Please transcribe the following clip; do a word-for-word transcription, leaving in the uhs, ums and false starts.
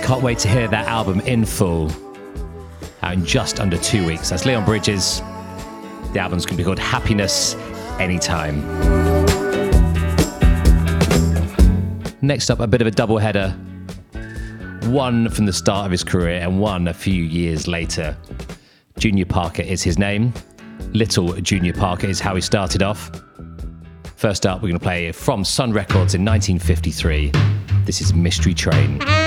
can't wait to hear that album in full. Out in just under two weeks. That's Leon Bridges. The album's going to be called Happiness Anytime. Next up, a bit of a doubleheader. One from the start of his career and one a few years later. Junior Parker is his name. Little Junior Parker is how he started off. First up, we're going to play from Sun Records in nineteen fifty-three. This is Mystery Train.